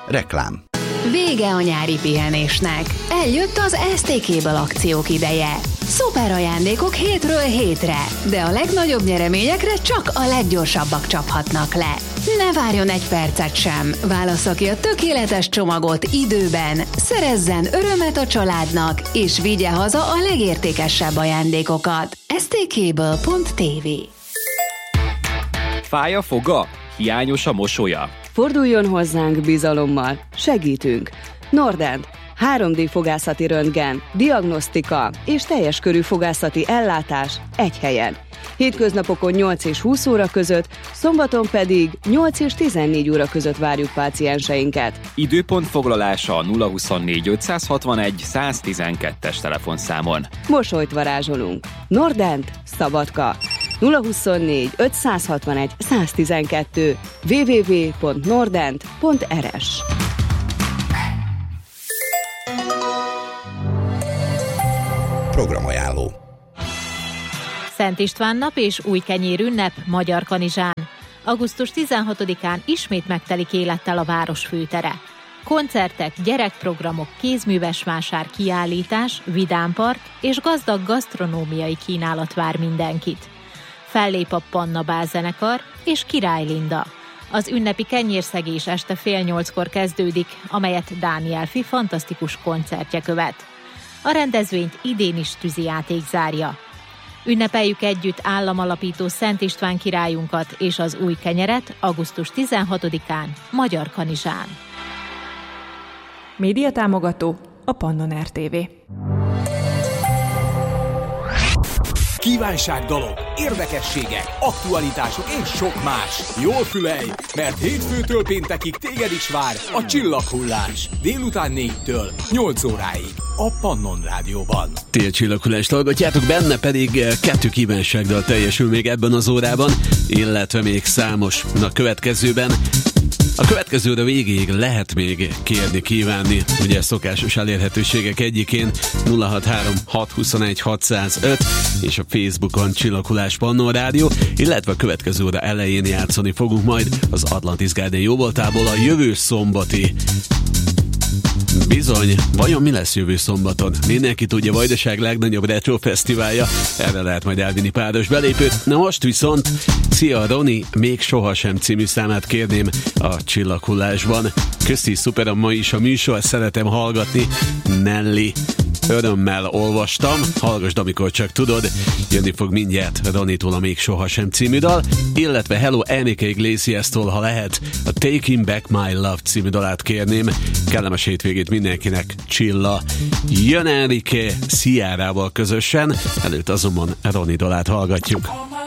Reklám. Vége a nyári pihenésnek. Eljött az STK-ből akciók ideje. Szuper ajándékok hétről hétre, de a legnagyobb nyereményekre csak a leggyorsabbak csaphatnak le. Ne várjon egy percet sem. Válassza ki a tökéletes csomagot időben, szerezzen örömet a családnak, és vigye haza a legértékesebb ajándékokat. stk.tv. Fáj a foga? Hiányos a mosolya? Forduljon hozzánk bizalommal, segítünk. Nordent, 3D fogászati röntgen, diagnosztika és teljes körű fogászati ellátás egy helyen. Hétköznapokon 8 és 20 óra között, szombaton pedig 8 és 14 óra között várjuk pácienseinket. Időpont foglalása a 024 561 112-es telefonszámon. Mosolyt varázsolunk. Nordent, Szabadka. 024 561 112 www.nordent.rs. Programajánló. Szent István nap és Újkenyér ünnep Magyarkanizsán. Augusztus 16-án ismét megtelik élettel a város főtere. Koncertek, gyerekprogramok, kézművesvásár, kiállítás, vidámpark és gazdag gasztronómiai kínálat vár mindenkit. Fellép a Panna bálzenekar és Király Linda. Az ünnepi kenyérszegés este 7:30-kor kezdődik, amelyet Dániel Fi fantasztikus koncertje követ. A rendezvényt idén is tűzijáték zárja. Ünnepeljük együtt államalapító Szent István királyunkat és az új kenyeret augusztus 16-án Magyarkanizsán. Médiatámogató a Pannon RTV. Kívánságdalok, érdekességek, aktualitások és sok más. Jól fülelj, mert hétfőtől péntekig téged is vár a Csillaghullás. Délután 4-től 8 óráig a Pannon Rádióban. Ti Csillaghullást hallgatjátok, benne pedig 2 kívánságdal teljesül még ebben az órában, illetve még számos a következőben. A következőre végéig lehet még kérni, kívánni, ugye szokásos elérhetőségek egyikén 063 621 605 és a Facebookon Csillaghullás Pannon Rádió, illetve a következő óra elején játszani fogunk majd az Atlantis Garden jóvoltából a jövő szombati. Bizony, vajon mi lesz jövő szombaton? Mindenki tudja, Vajdaság legnagyobb retro fesztiválja, erre lehet majd elvinni páros belépőt. Na most viszont, szia Roni, még sohasem című számát kérném a Csillaghullásban. Köszi, szuper, ma is a műsor, szeretem hallgatni, Nelly. Örömmel olvastam, hallgasd, amikor csak tudod, jönni fog mindjárt Ronitól a Még sohasem című dal, illetve Hello Enrique Iglesias-tól, ha lehet, a Taking Back My Love című dalát kérném. Kellemes hétvégét mindenkinek, Csilla. Jön Enrique Ciárával közösen, előtt azonban Roni dalát hallgatjuk.